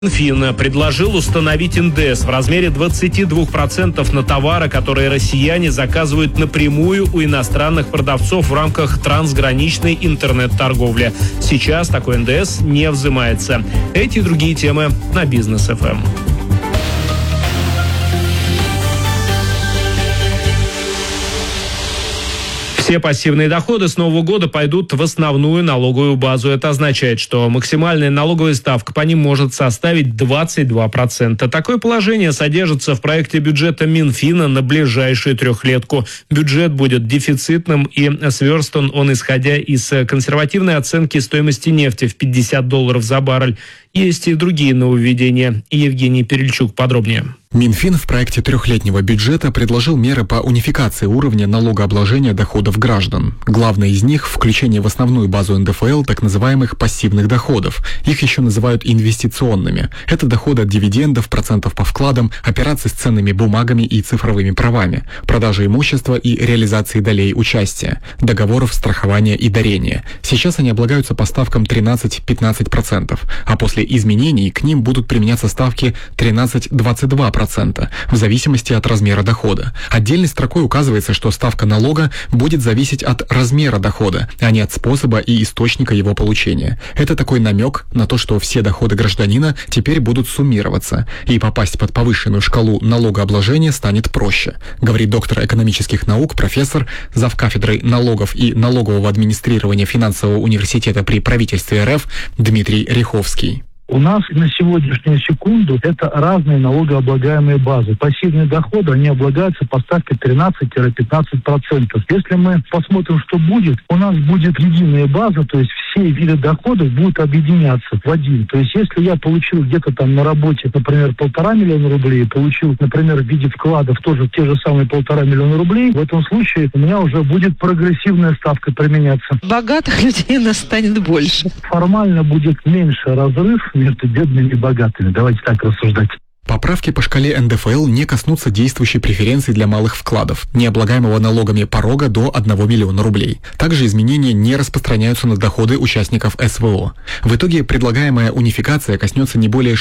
Минфин предложил установить НДС в размере 22% на товары, которые россияне заказывают напрямую у иностранных продавцов в рамках трансграничной интернет-торговли. Сейчас такой НДС не взимается. Эти и другие темы на Бизнес ФМ. Все пассивные доходы с нового года пойдут в основную налоговую базу. Это означает, что максимальная налоговая ставка по ним может составить 22%. Такое положение содержится в проекте бюджета Минфина на ближайшую трехлетку. Бюджет будет дефицитным и сверстан он исходя из консервативной оценки стоимости нефти в $50 за баррель. Есть и другие нововведения. Евгений Перельчук подробнее. Минфин в проекте трехлетнего бюджета предложил меры по унификации уровня налогообложения доходов граждан. Главное из них – включение в основную базу НДФЛ так называемых пассивных доходов. Их еще называют инвестиционными. Это доходы от дивидендов, процентов по вкладам, операций с ценными бумагами и цифровыми правами, продажи имущества и реализации долей участия, договоров страхования и дарения. Сейчас они облагаются по ставкам 13-15%, а после изменений к ним будут применяться ставки 13-22%. В зависимости от размера дохода. Отдельной строкой указывается, что ставка налога будет зависеть от размера дохода, а не от способа и источника его получения. Это такой намек на то, что все доходы гражданина теперь будут суммироваться, и попасть под повышенную шкалу налогообложения станет проще, говорит доктор экономических наук, профессор, завкафедрой налогов и налогового администрирования финансового университета при правительстве РФ Дмитрий Ряховский. У нас на сегодняшнюю секунду это разные налогооблагаемые базы. Пассивные доходы, они облагаются по ставке 13-15%. Если мы посмотрим, что будет, у нас будет единая база, то есть все виды доходов будут объединяться в один. То есть если я получил где-то там на работе, например, 1,5 миллиона рублей, получил, например, в виде вкладов тоже те же самые 1,5 миллиона рублей, в этом случае у меня уже будет прогрессивная ставка применяться. Богатых людей у нас станет больше. Формально будет меньше разрыв между бедными и богатыми. Давайте так рассуждать. Поправки по шкале НДФЛ не коснутся действующей преференции для малых вкладов, необлагаемого налогами порога до 1 миллиона рублей. Также изменения не распространяются на доходы участников СВО. В итоге предлагаемая унификация коснется не более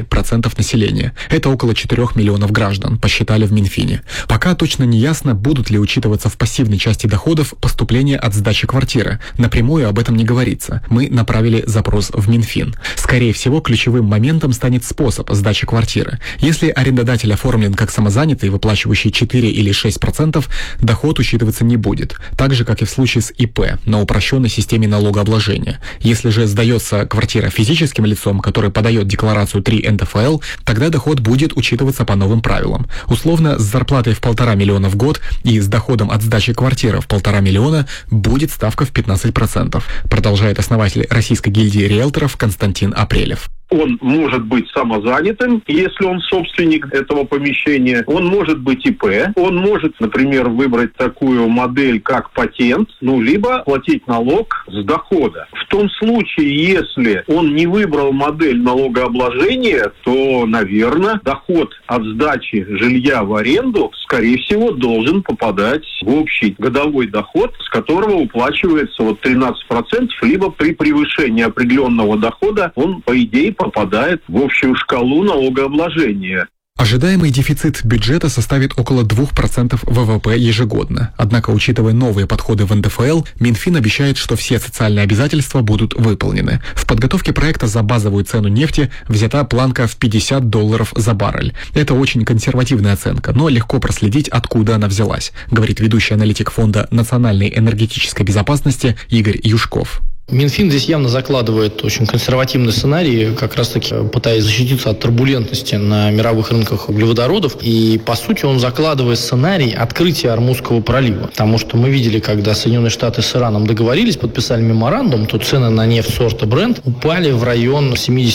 6% населения. Это около 4 миллионов граждан, посчитали в Минфине. Пока точно не ясно, будут ли учитываться в пассивной части доходов поступления от сдачи квартиры. Напрямую об этом не говорится. Мы направили запрос в Минфин. Скорее всего, ключевым моментом станет способ сдачи квартиры. Если арендодатель оформлен как самозанятый, выплачивающий 4 или 6%, доход учитываться не будет, так же, как и в случае с ИП, на упрощенной системе налогообложения. Если же сдается квартира физическим лицом, который подает декларацию 3 НДФЛ, тогда доход будет учитываться по новым правилам. Условно, с зарплатой в 1,5 миллиона в год и с доходом от сдачи квартиры в 1,5 миллиона будет ставка в 15%, продолжает основатель Российской гильдии риэлторов Константин Апрелев. Он может быть самозанятым, если он собственник этого помещения. Он может быть ИП. Он может, например, выбрать такую модель, как патент, либо платить налог с дохода. В том случае, если он не выбрал модель налогообложения, то, наверное, доход от сдачи жилья в аренду, скорее всего, должен попадать в общий годовой доход, с которого уплачивается 13%, либо при превышении определенного дохода он, по идее, попадает в общую шкалу налогообложения. Ожидаемый дефицит бюджета составит около 2% ВВП ежегодно. Однако, учитывая новые подходы в НДФЛ, Минфин обещает, что все социальные обязательства будут выполнены. В подготовке проекта за базовую цену нефти взята планка в $50 за баррель. Это очень консервативная оценка, но легко проследить, откуда она взялась, говорит ведущий аналитик Фонда национальной энергетической безопасности Игорь Юшков. Минфин здесь явно закладывает очень консервативный сценарий, как раз-таки пытаясь защититься от турбулентности на мировых рынках углеводородов. И, по сути, он закладывает сценарий открытия Ормузского пролива. Потому что мы видели, когда Соединенные Штаты с Ираном договорились, подписали меморандум, то цены на нефть сорта Brent упали в район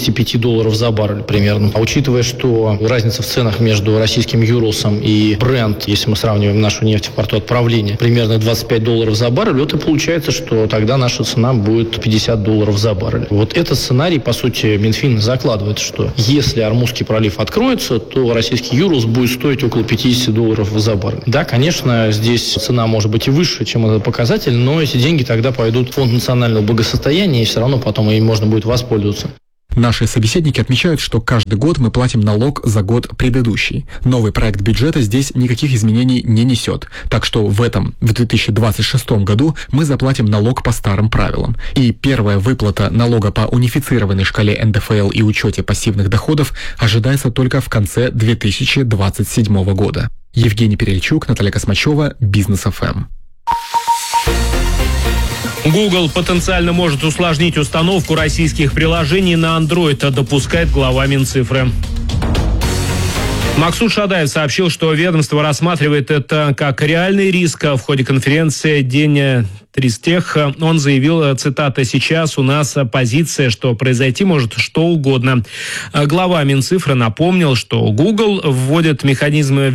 $75 за баррель примерно. А учитывая, что разница в ценах между российским Юрлсом и Brent, если мы сравниваем нашу нефть в порту отправления, примерно $25 за баррель, это получается, что тогда наша цена будет $50 за баррель. Вот этот сценарий, по сути, Минфин закладывает, что если Ормузский пролив откроется, то российский Юрлс будет стоить около $50 за баррель. Да, конечно, здесь цена может быть и выше, чем этот показатель, но эти деньги тогда пойдут в Фонд национального благосостояния, и все равно потом им можно будет воспользоваться. Наши собеседники отмечают, что каждый год мы платим налог за год предыдущий. Новый проект бюджета здесь никаких изменений не несет, так что в 2026 году мы заплатим налог по старым правилам. И первая выплата налога по унифицированной шкале НДФЛ и учете пассивных доходов ожидается только в конце 2027 года. Евгений Перельчук, Наталья Космачева, Бизнес ФМ. Google потенциально может усложнить установку российских приложений на Android, допускает глава Минцифры. Максут Шадаев сообщил, что ведомство рассматривает это как реальный риск. В ходе конференции «День Тристех» он заявил, цитата, «Сейчас у нас позиция, что произойти может что угодно». Глава Минцифры напомнил, что Google вводит механизмы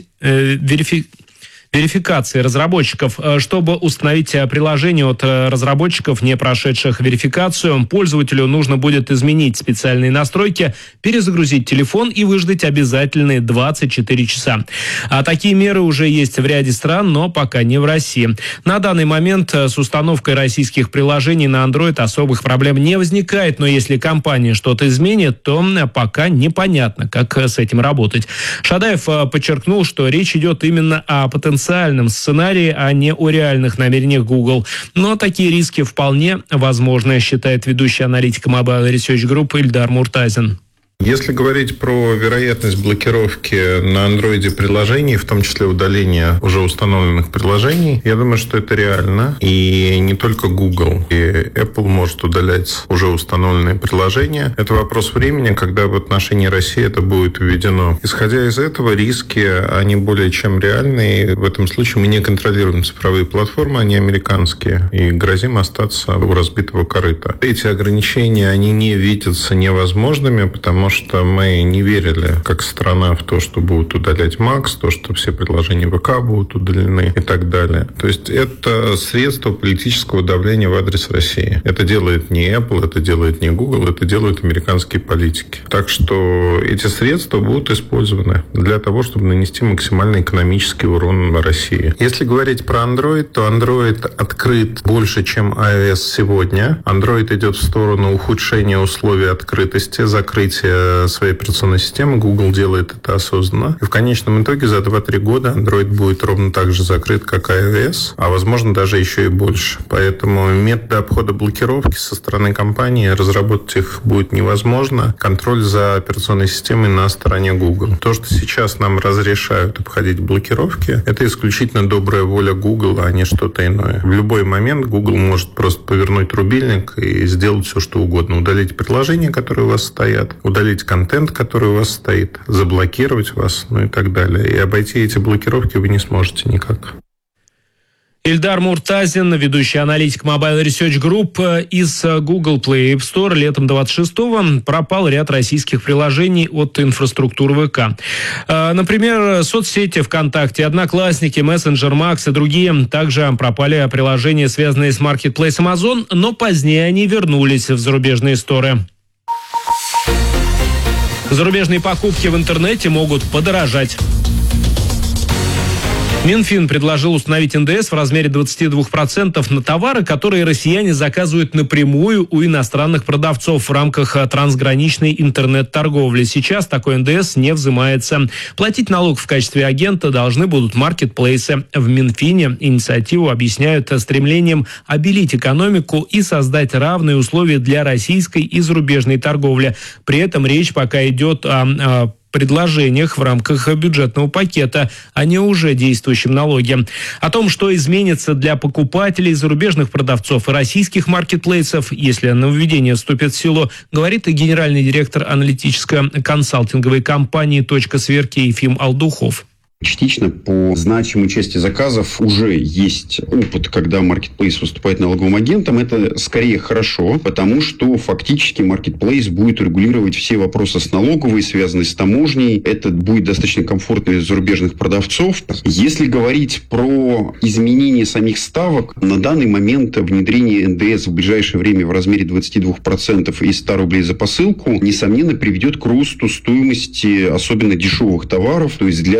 верификации разработчиков. Чтобы установить приложение от разработчиков, не прошедших верификацию, пользователю нужно будет изменить специальные настройки, перезагрузить телефон и выждать обязательные 24 часа. А такие меры уже есть в ряде стран, но пока не в России. На данный момент с установкой российских приложений на Android особых проблем не возникает, но если компания что-то изменит, то пока непонятно, как с этим работать. Шадаев подчеркнул, что речь идет именно о потенциальном сценарии, а не о реальных намерениях Google. Но такие риски вполне возможны, считает ведущий аналитик Mobile Research Group Ильдар Муртазин. Если говорить про вероятность блокировки на андроиде приложений, в том числе удаления уже установленных приложений, я думаю, что это реально. И не только Google. И Apple может удалять уже установленные приложения. Это вопрос времени, когда в отношении России это будет введено. Исходя из этого, риски, они более чем реальные. В этом случае мы не контролируем цифровые платформы, они американские. И грозим остаться у разбитого корыта. Эти ограничения, они не видятся невозможными, потому что мы не верили, как страна, в то, что будут удалять Макс, то, что все приложения ВК будут удалены и так далее. То есть это средство политического давления в адрес России. Это делает не Apple, это делает не Google, это делают американские политики. Так что эти средства будут использованы для того, чтобы нанести максимальный экономический урон на России. Если говорить про Android, то Android открыт больше, чем iOS сегодня. Android идет в сторону ухудшения условий открытости, закрытия своей операционной системы. Google делает это осознанно. И в конечном итоге за 2-3 года Android будет ровно так же закрыт, как iOS, а возможно даже еще и больше. Поэтому методы обхода блокировки со стороны компании разработать их будет невозможно. Контроль за операционной системой на стороне Google. То, что сейчас нам разрешают обходить блокировки, это исключительно добрая воля Google, а не что-то иное. В любой момент Google может просто повернуть рубильник и сделать все, что угодно. Удалить приложения, которые у вас стоят, удалить контент, который у вас стоит, заблокировать вас, ну и так далее. И обойти эти блокировки вы не сможете никак. Ильдар Муртазин, ведущий аналитик Mobile Research Group. Из Google Play App Store летом 26-го пропал ряд российских приложений от инфраструктуры ВК. Например, соцсети ВКонтакте, Одноклассники, Messenger Max и другие. Также пропали приложения, связанные с Marketplace Amazon, но позднее они вернулись в зарубежные сторы. Зарубежные покупки в интернете могут подорожать. Минфин предложил установить НДС в размере 22% на товары, которые россияне заказывают напрямую у иностранных продавцов в рамках трансграничной интернет-торговли. Сейчас такой НДС не взимается. Платить налог в качестве агента должны будут маркетплейсы. В Минфине инициативу объясняют стремлением обелить экономику и создать равные условия для российской и зарубежной торговли. При этом речь пока идет о предложениях в рамках бюджетного пакета, а не уже действующем налоге. О том, что изменится для покупателей, зарубежных продавцов и российских маркетплейсов, если нововведение вступит в силу, говорит генеральный директор аналитическо-консалтинговой компании «Точка сверки» Ефим Алдухов. Частично по значимой части заказов уже есть опыт, когда маркетплейс выступает налоговым агентом. Это скорее хорошо, потому что фактически маркетплейс будет регулировать все вопросы с налоговой, связанные с таможней. Это будет достаточно комфортно для зарубежных продавцов. Если говорить про изменение самих ставок, на данный момент внедрение НДС в ближайшее время в размере 22% и 100 рублей за посылку, несомненно, приведет к росту стоимости особенно дешевых товаров. То есть для товаров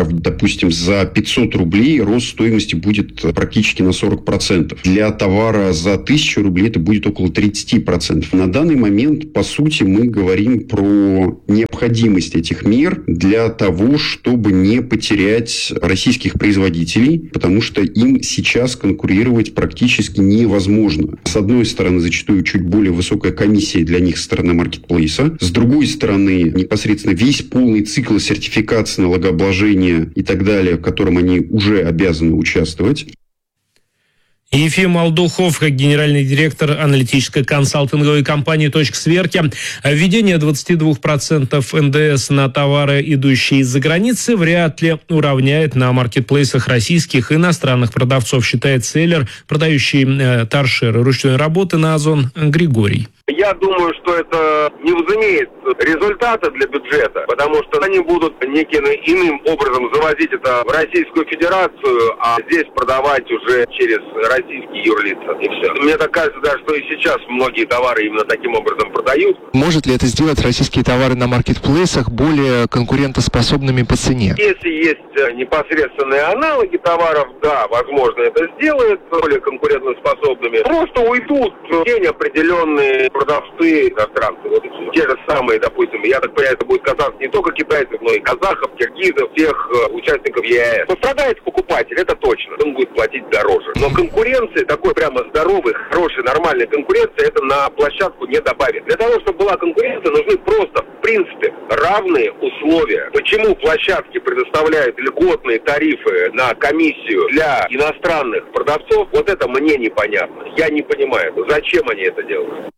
товаров, допустим, за 500 рублей рост стоимости будет практически на 40%. Для товара за 1000 рублей это будет около 30%. На данный момент, по сути, мы говорим про необходимость этих мер для того, чтобы не потерять российских производителей, потому что им сейчас конкурировать практически невозможно. С одной стороны, зачастую чуть более высокая комиссия для них со стороны маркетплейса. С другой стороны, непосредственно весь полный цикл сертификации, налогообложения и так далее, в котором они уже обязаны участвовать. Ефим Алдухов, генеральный директор аналитической консалтинговой компании «Точка сверки». Введение 22% НДС на товары, идущие из-за границы, вряд ли уравняет на маркетплейсах российских и иностранных продавцов, считает селлер, продающий торшеры ручной работы на Озон Григорий. Я думаю, что это не возымеет результата для бюджета, потому что они будут неким иным образом завозить это в Российскую Федерацию, а здесь продавать уже через российские юрлица. И все. Мне так кажется, да, что и сейчас многие товары именно таким образом продают. Может ли это сделать российские товары на маркетплейсах более конкурентоспособными по цене? Если есть непосредственные аналоги товаров, да, возможно, это сделает более конкурентоспособными. Просто уйдут в день определенные продавцы иностранцы. Вот и все. Те же самые, допустим, я так понимаю, это будет касаться не только китайцев, но и казахов, киргизов, всех участников ЕАЭС. Пострадает покупатель, это точно. Он будет платить дороже. Но конкуренции, такой прямо здоровой, хорошей, нормальной конкуренции, это на площадку не добавит. Для того, чтобы была конкуренция, нужны просто, в принципе, равные условия. Почему площадки предоставляют льготные тарифы на комиссию для иностранных продавцов, вот это мне непонятно. Я не понимаю, зачем они это делают.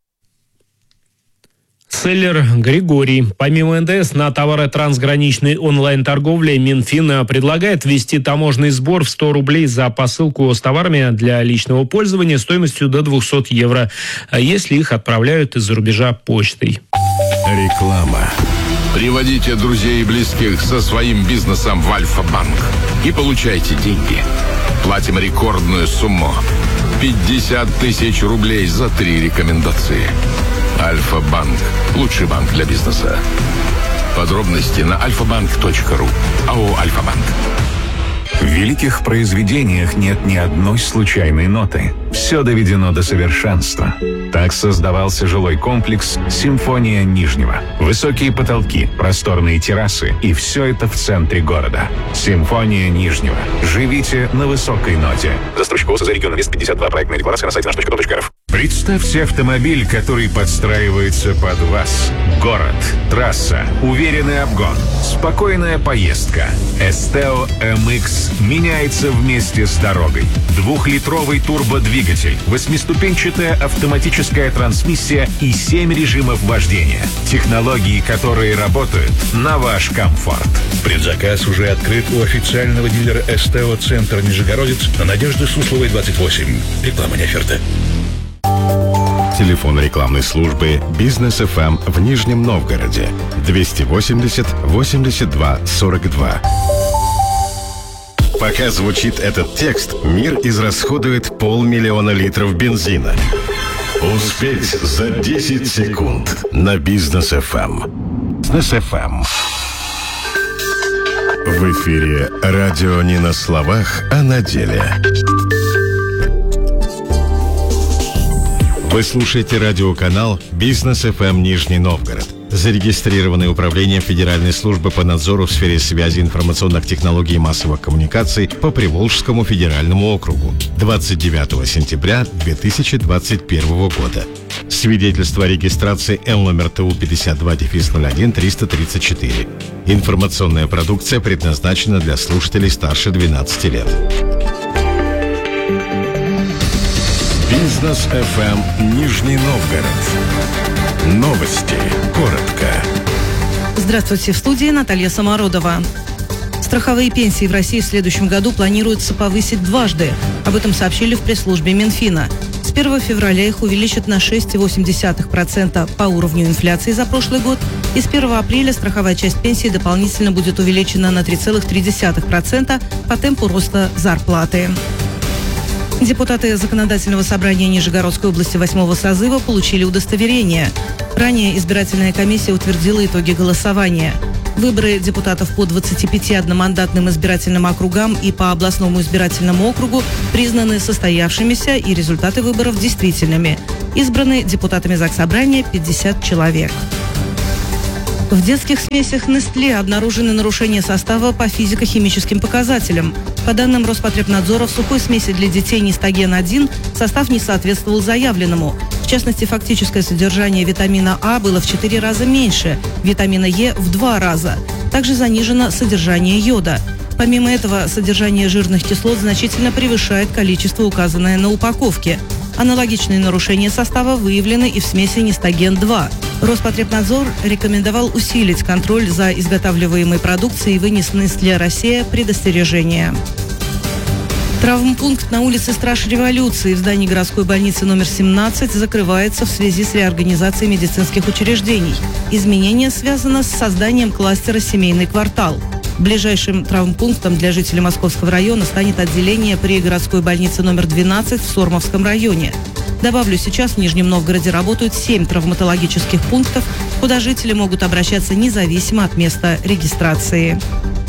Селлер Григорий. Помимо НДС на товары трансграничной онлайн-торговли, Минфин предлагает ввести таможенный сбор в 100 рублей за посылку с товарами для личного пользования стоимостью до 200 евро, если их отправляют из-за рубежа почтой. Реклама. Приводите друзей и близких со своим бизнесом в Альфа-банк и получайте деньги. Платим рекордную сумму. 50 тысяч рублей за 3 рекомендации. Альфа-банк. Лучший банк для бизнеса. Подробности на alfabank.ru. АО «Альфа-банк». В великих произведениях нет ни одной случайной ноты. Все доведено до совершенства. Так создавался жилой комплекс «Симфония Нижнего». Высокие потолки, просторные террасы и все это в центре города. «Симфония Нижнего». Живите на высокой ноте. Застройщик ОСЗ «Регион Инвест 52». Проектная декларация на сайте наш.com.рф. Представьте автомобиль, который подстраивается под вас. Город, трасса, уверенный обгон, спокойная поездка. Esteo MX меняется вместе с дорогой. 2-литровый турбодвигатель, 8-ступенчатая автоматическая трансмиссия и 7 режимов вождения. Технологии, которые работают на ваш комфорт. Предзаказ уже открыт у официального дилера Esteo Центр Нижегородец на Надежды Сусловой, 28. Реклама не оферта. Телефон рекламной службы «Бизнес ФМ» в Нижнем Новгороде 280 82 42. Пока звучит этот текст, мир израсходует 500 000 литров бензина. Успеть за 10 секунд на Бизнес ФМ. Бизнес ФМ. В эфире радио не на словах, а на деле. Вы слушаете радиоканал «Бизнес ФМ Нижний Новгород», зарегистрированный Управлением Федеральной службы по надзору в сфере связи, информационных технологий и массовых коммуникаций по Приволжскому федеральному округу 29 сентября 2021 года. Свидетельство о регистрации Л номер ТУ 52-01-334. Информационная продукция предназначена для слушателей старше 12 лет. Бизнес ФМ Нижний Новгород. Новости. Коротко. Здравствуйте, в студии Наталья Самородова. Страховые пенсии в России в следующем году планируется повысить дважды. Об этом сообщили в пресс-службе Минфина. С 1 февраля их увеличат на 6,8% по уровню инфляции за прошлый год. И с 1 апреля страховая часть пенсии дополнительно будет увеличена на 3,3% по темпу роста зарплаты. Депутаты Законодательного собрания Нижегородской области 8-го созыва получили удостоверение. Ранее избирательная комиссия утвердила итоги голосования. Выборы депутатов по 25 одномандатным избирательным округам и по областному избирательному округу признаны состоявшимися и результаты выборов действительными. Избраны депутатами Заксобрания 50 человек. В детских смесях Nestlé обнаружены нарушения состава по физико-химическим показателям. По данным Роспотребнадзора, в сухой смеси для детей Нистаген-1 состав не соответствовал заявленному. В частности, фактическое содержание витамина А было в 4 раза меньше, витамина Е в 2 раза. Также занижено содержание йода. Помимо этого, содержание жирных кислот значительно превышает количество, указанное на упаковке. Аналогичные нарушения состава выявлены и в смеси Нистаген-2. Роспотребнадзор рекомендовал усилить контроль за изготавливаемой продукцией и вынес Nestlé Россия предостережение. Травмпункт на улице Страж Революции в здании городской больницы номер 17 закрывается в связи с реорганизацией медицинских учреждений. Изменение связано с созданием кластера «Семейный квартал». Ближайшим травмпунктом для жителей Московского района станет отделение при городской больнице номер 12 в Сормовском районе. Добавлю, сейчас в Нижнем Новгороде работают 7 травматологических пунктов, куда жители могут обращаться независимо от места регистрации.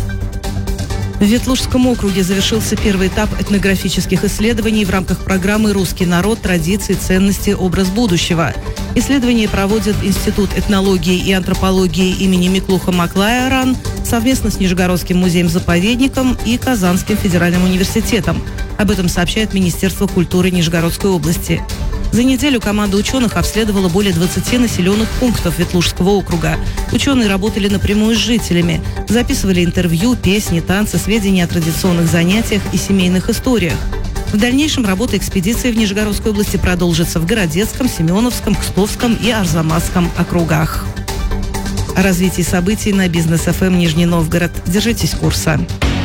В Ветлужском округе завершился первый этап этнографических исследований в рамках программы «Русский народ. Традиции, ценности, образ будущего». Исследования проводит Институт этнологии и антропологии имени Миклуха Маклая РАН совместно с Нижегородским музеем-заповедником и Казанским федеральным университетом. Об этом сообщает Министерство культуры Нижегородской области. За неделю команда ученых обследовала более 20 населенных пунктов Ветлужского округа. Ученые работали напрямую с жителями, записывали интервью, песни, танцы, сведения о традиционных занятиях и семейных историях. В дальнейшем работа экспедиции в Нижегородской области продолжится в Городецком, Семеновском, Кстовском и Арзамасском округах. О развитии событий на Бизнес ФМ Нижний Новгород. Держитесь курса.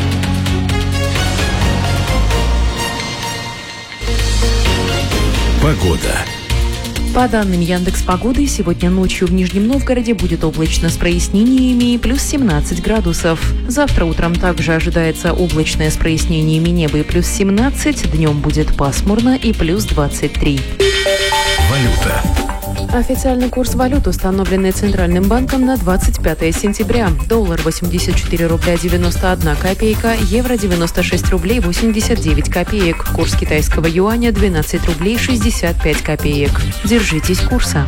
Погода. По данным Яндекс.Погоды, сегодня ночью в Нижнем Новгороде будет облачно с прояснениями и плюс 17 градусов. Завтра утром также ожидается облачное с прояснениями неба и плюс 17, днем будет пасмурно и плюс 23. Валюта. Официальный курс валют, установленный Центральным банком на 25 сентября. Доллар 84 рубля 91 копейка, евро 96 рублей 89 копеек. Курс китайского юаня 12 рублей 65 копеек. Держитесь курса.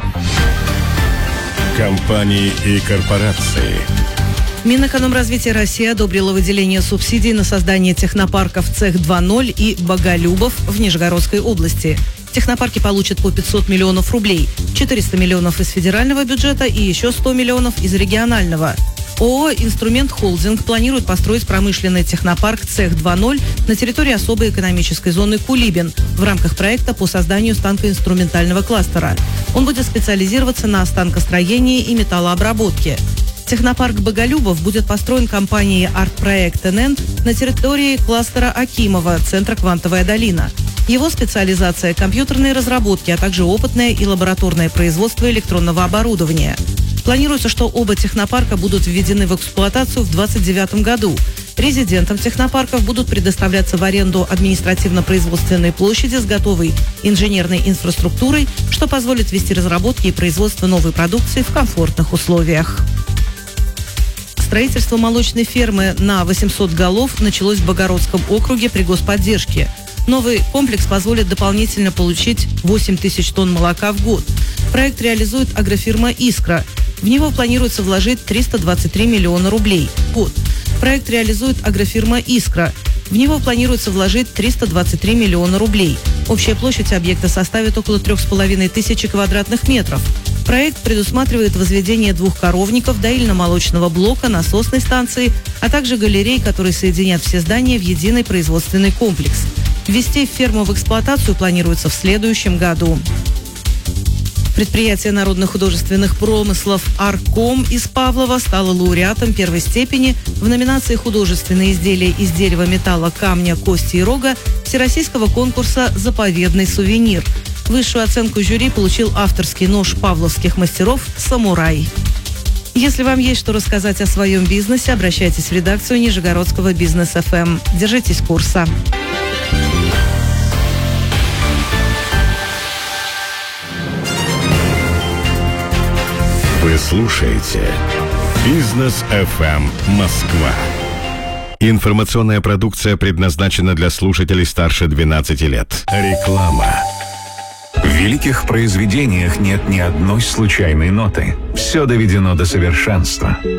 Компании и корпорации. Минэкономразвития России одобрило выделение субсидий на создание технопарков «Цех 2.0» и «Боголюбов» в Нижегородской области. Технопарки получат по 500 миллионов рублей, 400 миллионов из федерального бюджета и еще 100 миллионов из регионального. ООО «Инструмент Холдинг» планирует построить промышленный технопарк «Цех 2.0» на территории особой экономической зоны Кулибин в рамках проекта по созданию станкоинструментального кластера. Он будет специализироваться на станкостроении и металлообработке. Технопарк Боголюбов будет построен компанией «Артпроект НН» на территории кластера Акимова, центра «Квантовая долина». Его специализация – компьютерные разработки, а также опытное и лабораторное производство электронного оборудования. Планируется, что оба технопарка будут введены в эксплуатацию в 2029 году. Резидентам технопарков будут предоставляться в аренду административно-производственные площади с готовой инженерной инфраструктурой, что позволит вести разработки и производство новой продукции в комфортных условиях. Строительство молочной фермы на 800 голов началось в Богородском округе при господдержке. Новый комплекс позволит дополнительно получить 8 тысяч тонн молока в год. Проект реализует агрофирма «Искра». В него планируется вложить 323 миллиона рублей в год. Проект реализует агрофирма «Искра». В него планируется вложить 323 миллиона рублей. Общая площадь объекта составит около 3500 квадратных метров. Проект предусматривает возведение 2 коровников, доильно-молочного блока, насосной станции, а также галерей, которые соединят все здания в единый производственный комплекс. Ввести ферму в эксплуатацию планируется в следующем году. Предприятие народных художественных промыслов «Арком» из Павлова стало лауреатом первой степени в номинации «Художественные изделия из дерева, металла, камня, кости и рога» Всероссийского конкурса «Заповедный сувенир». Высшую оценку жюри получил авторский нож павловских мастеров «Самурай». Если вам есть что рассказать о своем бизнесе, обращайтесь в редакцию Нижегородского Бизнес ФМ. Держитесь курса. Вы слушаете Бизнес FM Москва. Информационная продукция предназначена для слушателей старше 12 лет. Реклама. В великих произведениях нет ни одной случайной ноты. Все доведено до совершенства.